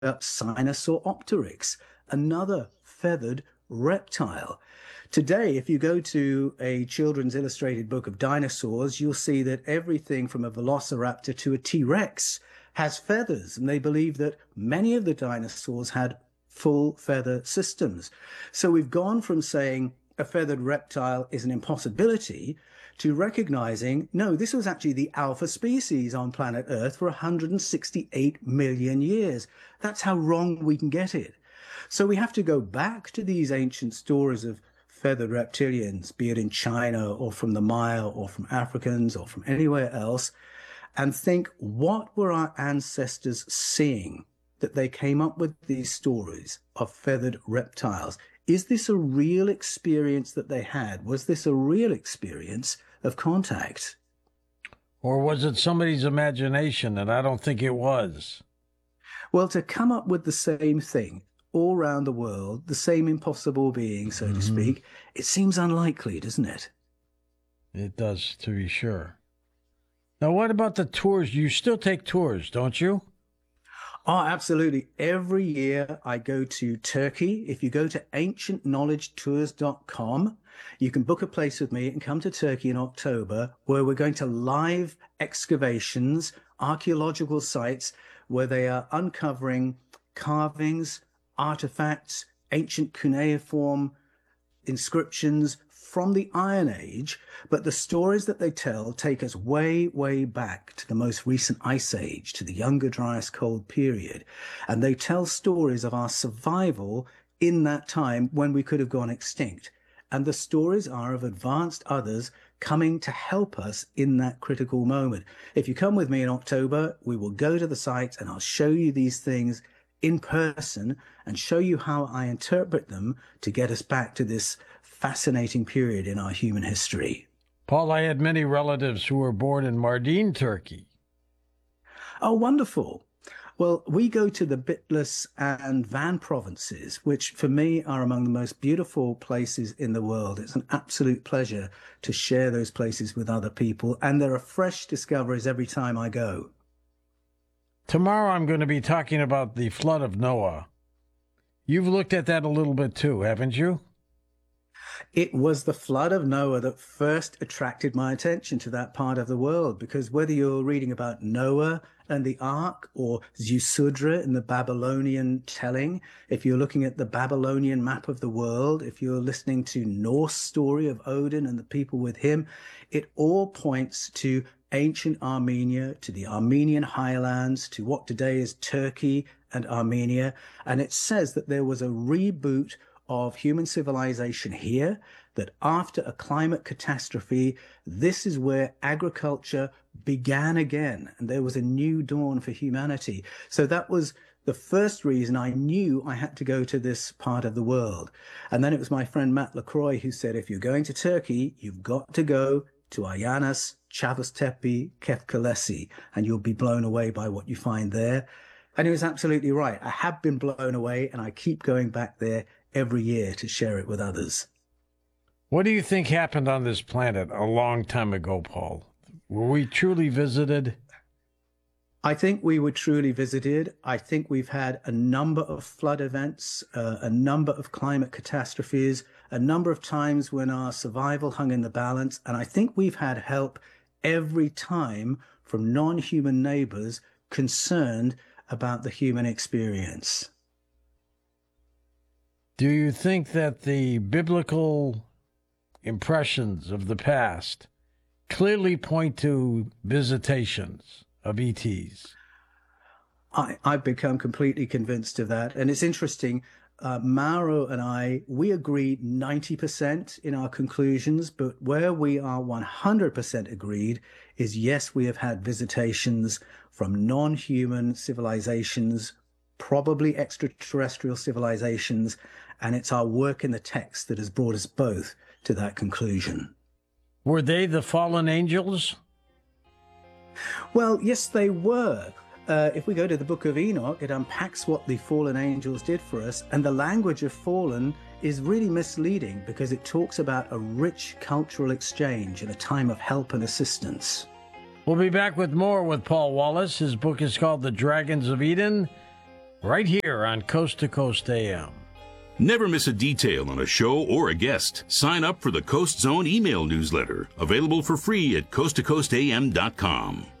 Sinosauropteryx, another feathered reptile. Today, if you go to a children's illustrated book of dinosaurs, you'll see that everything from a velociraptor to a T-Rex has feathers, and they believe that many of the dinosaurs had full feather systems. So we've gone from saying a feathered reptile is an impossibility to recognizing, no, this was actually the alpha species on planet Earth for 168 million years. That's how wrong we can get it. So we have to go back to these ancient stories of feathered reptilians, be it in China or from the Maya or from Africans or from anywhere else, and think, what were our ancestors seeing that they came up with these stories of feathered reptiles? Is this a real experience that they had? Was this a real experience of contact? Or was it somebody's imagination? And I don't think it was. Well, to come up with the same thing all around the world, the same impossible being, so to speak, it seems unlikely, doesn't it? It does, to be sure. Now, what about the tours? You still take tours, don't you? Oh, absolutely. Every year I go to Turkey. If you go to ancientknowledgetours.com, you can book a place with me and come to Turkey in October, where we're going to live excavations, archaeological sites, where they are uncovering carvings, artifacts, ancient cuneiform inscriptions from the Iron Age, but the stories that they tell take us way, way back to the most recent Ice Age, to the Younger Dryas Cold period. And they tell stories of our survival in that time when we could have gone extinct. And the stories are of advanced others coming to help us in that critical moment. If you come with me in October, we will go to the site and I'll show you these things in person and show you how I interpret them to get us back to this fascinating period in our human history. Paul, I had many relatives who were born in Mardin, Turkey. Oh, wonderful. Well, we go to the Bitlis and Van provinces, which for me are among the most beautiful places in the world. It's an absolute pleasure to share those places with other people, and there are fresh discoveries every time I go. Tomorrow I'm going to be talking about the flood of Noah. You've looked at that a little bit too, haven't you? It was the flood of Noah that first attracted my attention to that part of the world, because whether you're reading about Noah and the Ark or Ziusudra in the Babylonian telling, if you're looking at the Babylonian map of the world, if you're listening to Norse story of Odin and the people with him, it all points to ancient Armenia, to the Armenian highlands, to what today is Turkey and Armenia. And it says that there was a reboot of human civilization here, that after a climate catastrophe, this is where agriculture began again, and there was a new dawn for humanity. So that was the first reason I knew I had to go to this part of the world. And then it was my friend Matt LaCroix who said, if you're going to Turkey, you've got to go to Ayanas, Çavuştepe, Kefkalesi, and you'll be blown away by what you find there. And he was absolutely right. I have been blown away, and I keep going back there every year to share it with others. What do you think happened on this planet a long time ago, Paul? Were we truly visited? I think we were truly visited. I think we've had a number of flood events, a number of climate catastrophes, a number of times when our survival hung in the balance. And I think we've had help every time from non-human neighbors concerned about the human experience. Do you think that the biblical impressions of the past clearly point to visitations of ETs? I've become completely convinced of that. And it's interesting, Mauro and I, we agree 90% in our conclusions, but where we are 100% agreed is, yes, we have had visitations from non-human civilizations, probably extraterrestrial civilizations, and it's our work in the text that has brought us both to that conclusion. Were they the fallen angels? Well, yes, they were. If we go to the book of Enoch, it unpacks what the fallen angels did for us, and the language of fallen is really misleading because it talks about a rich cultural exchange and a time of help and assistance. We'll be back with more with Paul Wallace. His book is called The Dragons of Eden. right here on Coast to Coast AM. Never miss a detail on a show or a guest. Sign up for the Coast Zone email newsletter, available for free at coasttocoastam.com.